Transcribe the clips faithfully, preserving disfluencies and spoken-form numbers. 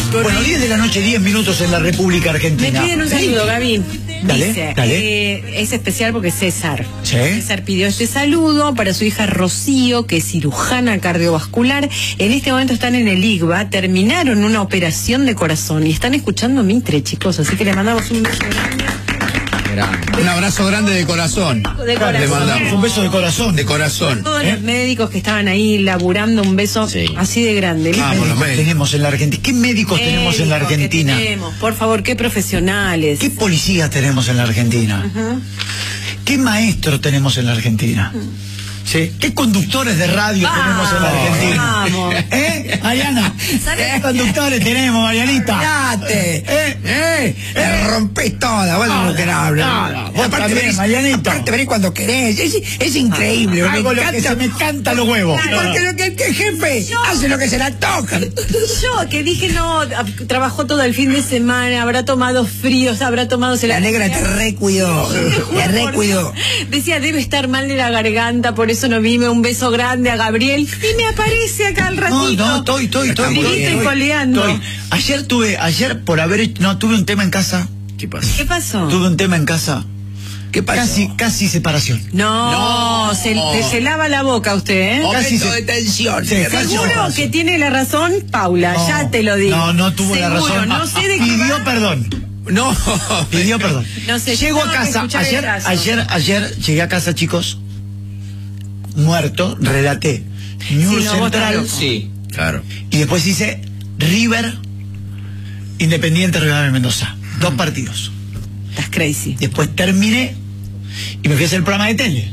Bueno, diez de la noche, diez minutos en la República Argentina. Me piden un saludo, Gaby. Dale, Dice, dale. Eh, es especial porque César. ¿Sí? César pidió este saludo para su hija Rocío, que es cirujana cardiovascular. En este momento están en el I G B A, terminaron una operación de corazón y están escuchando Mitre, chicos. Así que le mandamos un beso grande. Un abrazo grande de corazón. De corazón. Le mandamos Un beso de corazón. de corazón. Todos ¿Eh? los médicos que estaban ahí laburando, un beso Sí. así de grande. ¿Qué Ah, por lo médicos menos. tenemos en la Argentina? ¿Qué médicos tenemos en la Médicos que Argentina? tenemos, por favor, qué profesionales. ¿Qué policías tenemos en la Argentina? Ujú. ¿Qué maestros tenemos en la Argentina? ¿Sí? ¿Qué conductores de radio Vamos, tenemos en la Argentina? vamos. ¿Eh, Mariana? ¿Qué conductores tenemos, Marianita? ¡Cállate! ¿Eh? ¡Eh! ¡Eh! ¡Rompés toda! Vos no querés hablar. no, vos también, Marianita. Aparte venís cuando querés. Es, es increíble. Hago me lo que encanta. se me canta los huevos. Porque lo que el que jefe hace lo que se le antoja. Yo que dije no, a- trabajó todo el fin de semana, habrá tomado fríos, habrá tomado... Se La negra te recuidó. Te recuidó. Decía, debe estar mal de la garganta, por eso no vime. Un beso grande a Gabriel. Y me aparece acá al No, ratito. no, estoy, estoy, estoy. Estamos estoy, bien. estoy, coleando. estoy. Ayer tuve, ayer por haber hecho, no, tuve un tema en casa. ¿Qué pasa? ¿Qué pasó? Tuve un tema en casa. ¿Qué pasó? Casi, casi separación. No, No. Se, te- se lava la boca usted, ¿eh? Casi Momento se- de tensión. Sí, ¿Qué casi pasó? Seguro que tiene la razón, Paula, No, ya te lo digo. No, no tuvo la Seguro, razón. No sé de qué Pidió va. perdón. No. Pidió perdón. No sé, Llego a tengo que casa, escuchar el ayer, caso. ayer, ayer llegué a casa, chicos, muerto, relaté News Sí, no, vos Central estás loco. Sí, claro. y después hice River Independiente Rivadavia de Mendoza. Dos partidos. Estás crazy. Después terminé y me fui a hacer el programa de tele.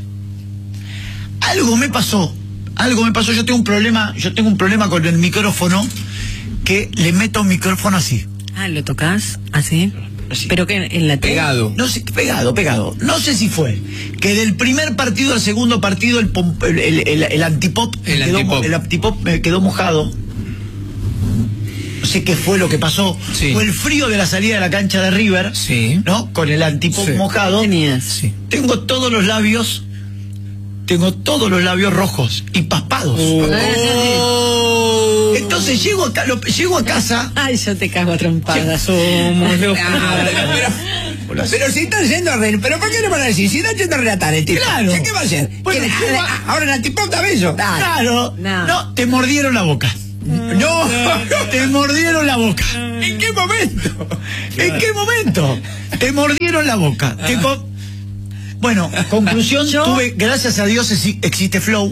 Algo me pasó, algo me pasó. Yo tengo un problema, yo tengo un problema con el micrófono que le meto un micrófono así. Ah, ¿lo tocas? ¿Así? Así. ¿Pero que en la tele? Pegado. No sé, pegado, pegado. No sé si fue que del primer partido al segundo partido el, pom- el, el, el- el antipop, me El quedó, antipop. el antipop me quedó mojado. No sé qué fue lo que pasó. Sí. Fue el frío de la salida de la cancha de River. Sí. ¿No? Con el antipop Sí. mojado. Tenías. Sí. Tengo todos los labios. Tengo todos los labios rojos y paspados. Oh. Entonces llego a, ca- lo- llego a casa. Ay, yo te cago a trompadas. Somos los... Ah, pero, pero, pero si están yendo a re- pero ¿por qué no van a decir? Si están yendo a relatar el tipo. Claro. ¿Qué va a hacer? Bueno, ¿Qué- ¿qué va- ah, ahora el antipop da beso. Claro. No. No, te mordieron la boca. No. Te mordieron la boca. ¿En qué momento? ¿En qué momento? Te mordieron la boca. Te co- bueno, conclusión, Yo- tuve, gracias a Dios exi- existe Flow.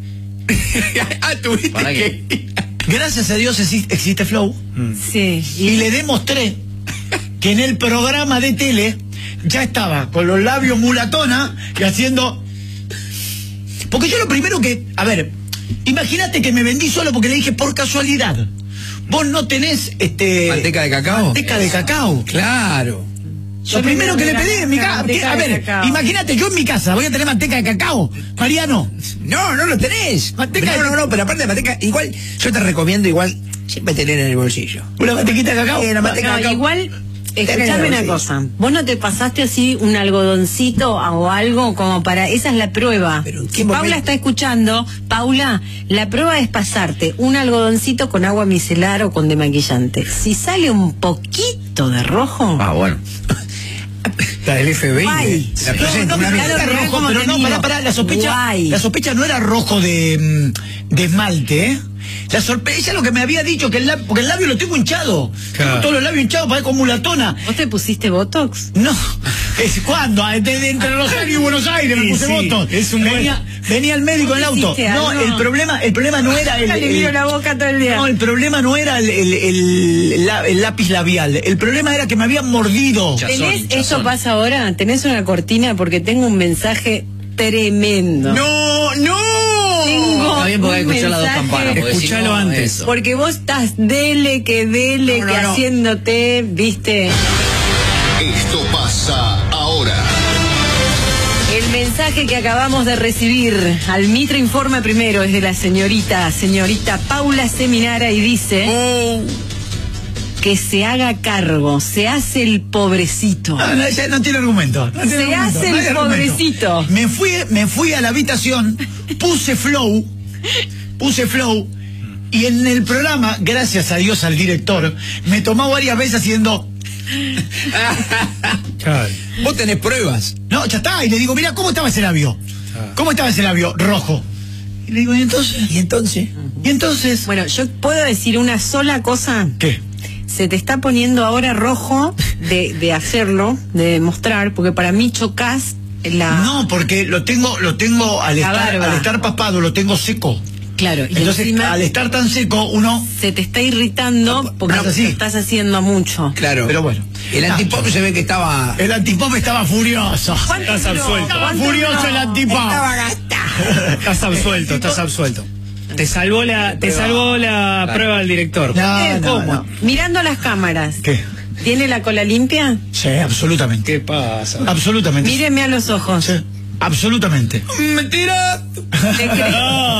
Ah, tuviste ¿Para que... Gracias a Dios exi- existe Flow. Sí. Y le demostré que en el programa de tele ya estaba con los labios mulatona y haciendo... Porque yo lo primero que... A ver, imagínate que me vendí solo porque le dije por casualidad. Vos no tenés este... ¿Manteca de cacao? Manteca de cacao. Claro. Yo Lo primero que le pedí en mi casa. manteca A de ver, cacao. imagínate, yo en mi casa voy a tener manteca de cacao. Mariano. No, no lo tenés. Manteca no, de- no, no, pero aparte de manteca, igual, yo te recomiendo igual siempre tener en el bolsillo. Una mantequita de cacao. Eh, la manteca No, de cacao. igual, Tenés escuchame una sí. cosa. ¿Vos no te pasaste así un algodoncito o algo como para... Esa es la prueba. Pero ¿en qué Si Paula momento? está escuchando, Paula, la prueba es pasarte un algodoncito con agua micelar o con demaquillante. Si sale un poquito de rojo... Ah, bueno. La del F B I. Guay. La No, presento, no, una pero amiga. era Claro, rojo, como pero te no, digo. pará, pará, la sospecha, Guay. la sospecha no era rojo de, mm, de esmalte, ¿eh? La sorpresa lo que me había dicho, que el labio, porque el labio lo tengo hinchado. Claro. Tengo todos los labios hinchados, parezco mulatona. ¿Vos te pusiste Botox? No, es cuando, desde entre Rosario y Buenos Aires me Sí, puse sí, votos. es un buen- venía, venía el médico en el ¿Vos auto. hiciste No, algo? el problema, el problema no era el, Le miro el- la boca todo el día. no, el problema no era el, el, el- la- el lápiz labial. El problema era que me habían mordido. Ya. ¿Tenés, Chazón, eso chazón. pasa ahora? ¿Tenés una cortina? Porque tengo un mensaje tremendo. No, no. Tengo Está bien porque hay que un escuchar las dos mensaje- campanas. porque si Escuchalo no, antes. eso. Porque vos estás dele, que dele, No, no, que no. haciéndote, viste. Esto pasa ahora. El mensaje que acabamos de recibir al Mitre Informa primero es de la señorita, señorita Paula Seminara y dice Oh. que se haga cargo, se hace el pobrecito. No, no, ya no tiene argumento. No tiene Se argumento, hace no el hay argumento. pobrecito. Me fui, me fui a la habitación, puse flow, puse flow Y en el programa, gracias a Dios al director, me tomó varias veces haciendo... Vos tenés pruebas. No, ya está. Y le digo, mira, ¿cómo estaba ese labio? ¿Cómo estaba ese labio? Rojo. Y le digo, ¿y entonces? ¿Y entonces? ¿Y entonces? Bueno, yo puedo decir una sola cosa. ¿Qué? Se te está poniendo ahora rojo de, de hacerlo, de demostrar, porque para mí chocas la... No, porque lo tengo, lo tengo al La estar, barba. al estar papado, lo tengo seco. Claro, y Entonces, encima al estar tan seco, uno... se te está irritando porque Más así. lo estás haciendo mucho. Claro. Pero bueno. El antipop se ve que estaba... El antipop estaba furioso. ¿Cuánto Estás duró? absuelto. Estaba ¿Cuánto furioso duró? el antipop. Estaba gastado. Estás absuelto, estás absuelto. Te salvó la, te salvó la prueba del director. No, Eh, no, ¿cómo? no. Mirando las cámaras. ¿Qué? ¿Tiene la cola limpia? Sí, absolutamente. ¿Qué pasa? Absolutamente. Míreme a los ojos. Sí, absolutamente. ¡Mentira! ¿Le crees?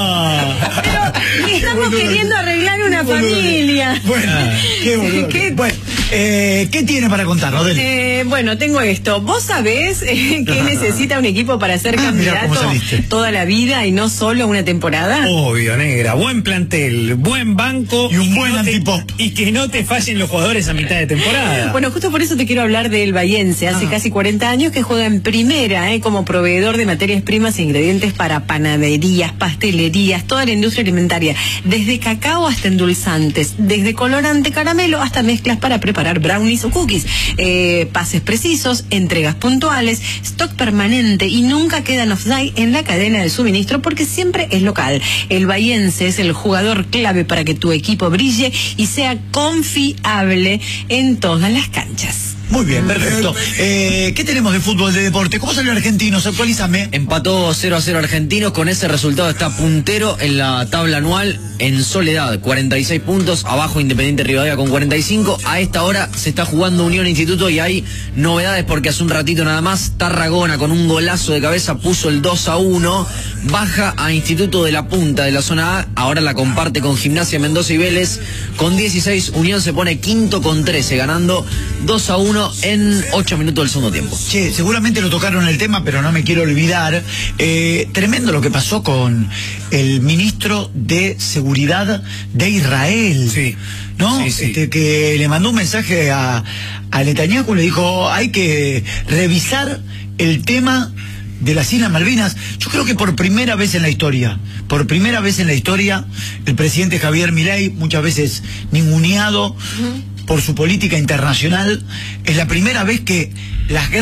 Ah. Pero estamos boludo. queriendo arreglar una Qué boludo. familia. Bueno, qué boludo. ¿Qué? Bueno, eh, ¿qué tiene para contar, Rodel? Eh, bueno, tengo esto. ¿Vos sabés eh, qué necesita un equipo para ser Ah, mirá candidato cómo saliste. toda la vida y no solo una temporada? Obvio, negra. Buen plantel, buen banco. Y un que buen no te- antipop. Y que no te fallen los jugadores a mitad de temporada. Bueno, justo por eso te quiero hablar del Bahiense. Hace Ah. casi cuarenta años que juega en primera, eh, como proveedor de materias primas e ingredientes para panaderías, pastelerías, toda la industria alimentaria. Desde cacao hasta endulzantes, desde colorante caramelo hasta mezclas para preparar brownies o cookies. Eh, pases precisos, entregas puntuales, stock permanente y nunca quedan offside en la cadena de suministro porque siempre es local. El Bahiense es el jugador clave para que tu equipo brille y sea confiable en todas las canchas. Muy bien, perfecto. Eh, ¿Qué tenemos de fútbol, de deporte? ¿Cómo salió Argentinos? Actualízame. Empató cero a cero Argentinos, con ese resultado está puntero en la tabla anual en soledad, cuarenta y seis puntos, abajo Independiente Rivadavia con cuarenta y cinco, a esta hora se está jugando Unión Instituto y hay novedades porque hace un ratito nada más Tarragona con un golazo de cabeza puso el dos a uno, baja a Instituto de la Punta de la zona A, ahora la comparte con Gimnasia Mendoza y Vélez, con dieciséis Unión se pone quinto con trece, ganando dos a uno en ocho minutos del segundo tiempo. Che, seguramente lo tocaron el tema, pero no me quiero olvidar. Eh, tremendo lo que pasó con el ministro de Seguridad de Israel. Sí. ¿No? Sí, sí. Este, que le mandó un mensaje a, a Netanyahu, le dijo, hay que revisar el tema de las Islas Malvinas. Yo creo que por primera vez en la historia, por primera vez en la historia, el presidente Javier Milei, muchas veces ninguneado por su política internacional, es la primera vez que las